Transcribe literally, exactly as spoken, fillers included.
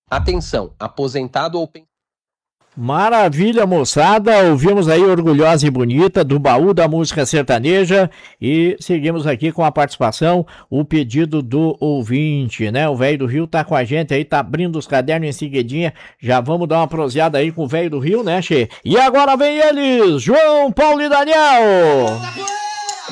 Atenção, aposentado ou pensionado. Maravilha, moçada, ouvimos aí Orgulhosa e Bonita, do Baú da Música Sertaneja, e seguimos aqui com a participação, o pedido do ouvinte, né? O Velho do Rio tá com a gente aí, tá abrindo os cadernos em seguidinha, já vamos dar uma proseada aí com o Velho do Rio, né, Che? E agora vem eles, João, Paulo e Daniel!